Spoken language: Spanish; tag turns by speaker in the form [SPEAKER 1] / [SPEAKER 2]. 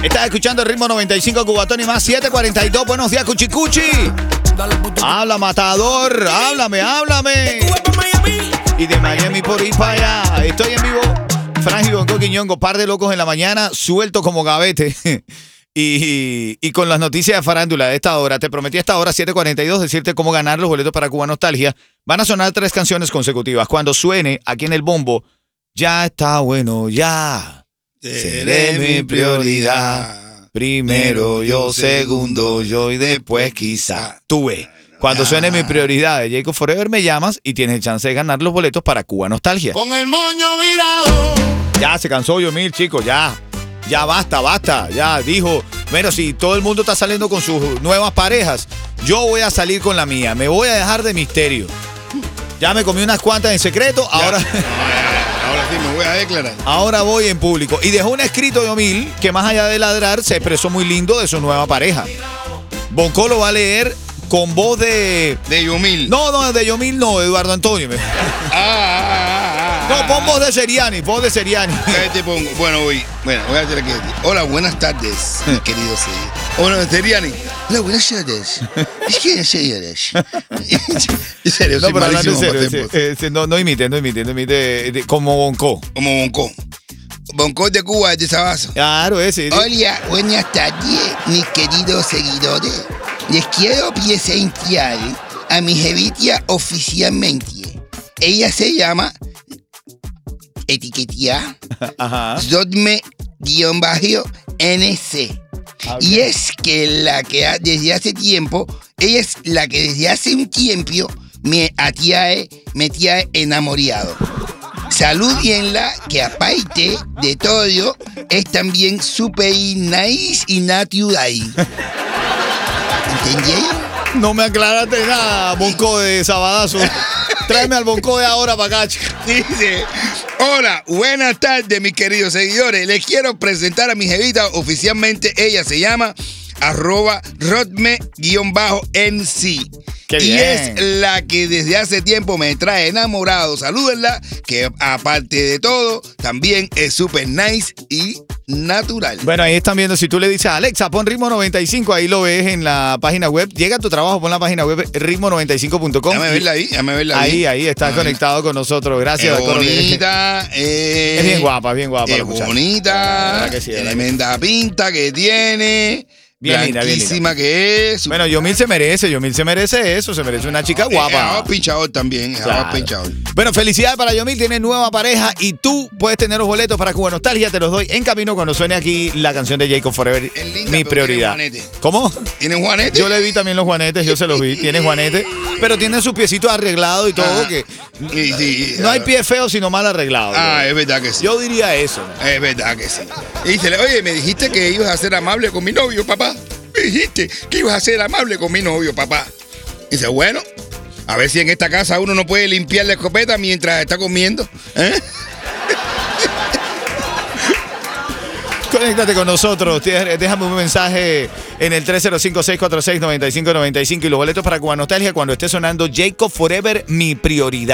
[SPEAKER 1] Estás escuchando el Ritmo 95 Cubatón y más 742. Buenos días, Cuchicuchi. Habla, matador. Háblame. Y de Miami por ir para allá. Estoy en vivo. Franji, Bonco, Quiñongo, par de locos en la mañana, suelto como gavete. Y con las noticias de farándula de esta hora. Te prometí a esta hora, 7:42, decirte cómo ganar los boletos para Cuba Nostalgia. Van a sonar 3 canciones consecutivas. Cuando suene aquí en el bombo, ya está bueno, ya. Seré mi prioridad. Primero yo, segundo yo y después quizá. Tú ve. Cuando suene mi prioridad de Jacob Forever, me llamas y tienes chance de ganar los boletos para Cuba Nostalgia.
[SPEAKER 2] Con el moño virado.
[SPEAKER 1] Ya se cansó Yomil, chicos, ya. Ya basta. Ya dijo, bueno, si todo el mundo está saliendo con sus nuevas parejas, yo voy a salir con la mía. Me voy a dejar de misterio. Ya me comí unas cuantas en secreto, ahora...
[SPEAKER 2] Ahora sí me voy a declarar.
[SPEAKER 1] Ahora voy en público. Y dejó un escrito Yomil que más allá de ladrar se expresó muy lindo de su nueva pareja. Bonco lo va a leer con voz de...
[SPEAKER 2] De Yomil.
[SPEAKER 1] No, de Yomil no, Eduardo Antonio. No, pon voz de Seriani,
[SPEAKER 2] ¿Qué te pongo? Bueno, voy a hacer aquí. Hola, buenas tardes, mi querido Seriani. Hola, Seriani. Hola, buenas tardes. Es que señores. En serio,
[SPEAKER 1] no,
[SPEAKER 2] soy
[SPEAKER 1] pero hablando
[SPEAKER 2] malísimo
[SPEAKER 1] en serio, no imite como Bonco.
[SPEAKER 2] Como Bonco. Bonco de Cuba, de Sabazo.
[SPEAKER 1] Claro, ese.
[SPEAKER 2] Hola, buenas tardes, mis queridos seguidores. Les quiero presentar a mi jevita oficialmente. Ella se llama etiquetia Rodme_NC. Okay. Y es que desde hace tiempo, ella es la que desde hace un tiempo me tiene enamorado. Salúdenla, que aparte de todo, es también super nice y natural. ¿Entendéis?
[SPEAKER 1] No me aclaraste nada, Bonco de Sabadazo. Tráeme al Bonco de ahora para acá, chica.
[SPEAKER 2] Dice, hola, buenas tardes, mis queridos seguidores. Les quiero presentar a mi jevita oficialmente. Ella se llama @Rodme_NC.
[SPEAKER 1] Qué
[SPEAKER 2] y
[SPEAKER 1] bien.
[SPEAKER 2] es la que desde hace tiempo me trae enamorado. Salúdenla, que aparte de todo, también es super nice y natural.
[SPEAKER 1] Bueno, ahí están viendo, si tú le dices a Alexa, pon Ritmo 95, ahí lo ves en la página web. Llega a tu trabajo, pon la página web ritmo95.com.
[SPEAKER 2] Déjame verla ahí,
[SPEAKER 1] Ahí estás conectado con nosotros. Gracias.
[SPEAKER 2] Es bonita,
[SPEAKER 1] es bien guapa.
[SPEAKER 2] Es
[SPEAKER 1] muchacha.
[SPEAKER 2] bonita,
[SPEAKER 1] que sí,
[SPEAKER 2] tremenda pinta que tiene.
[SPEAKER 1] Bien
[SPEAKER 2] blanquísima que es.
[SPEAKER 1] Bueno, Yomil se merece eso, se merece una chica guapa.
[SPEAKER 2] Es pinchador también,
[SPEAKER 1] Claro.
[SPEAKER 2] pinchador.
[SPEAKER 1] Bueno, felicidades para Yomil, tiene nueva pareja y tú puedes tener los boletos para Cuba Nostalgia, te los doy en camino cuando suene aquí la canción de Jacob Forever,
[SPEAKER 2] Es linda,
[SPEAKER 1] mi
[SPEAKER 2] pero
[SPEAKER 1] prioridad.
[SPEAKER 2] tiene juanete.
[SPEAKER 1] ¿Cómo?
[SPEAKER 2] ¿Tienen juanete?
[SPEAKER 1] Yo le vi también los juanetes, yo se los vi, tiene juanetes, pero tiene sus piecitos arreglados y todo, que
[SPEAKER 2] Sí,
[SPEAKER 1] no hay pie feo sino mal arreglado.
[SPEAKER 2] Es verdad que sí.
[SPEAKER 1] Yo diría eso.
[SPEAKER 2] Es verdad que sí. Y dice, oye, me dijiste que ibas a ser amable con mi novio, papá. Me dijiste que ibas a ser amable con mi novio, papá. Dice, bueno, a ver si en esta casa uno no puede limpiar la escopeta mientras está comiendo.
[SPEAKER 1] Conéctate con nosotros, déjame un mensaje en el 305-646-9595 y los boletos para Cuba Nostalgia cuando esté sonando Jacob Forever, mi prioridad.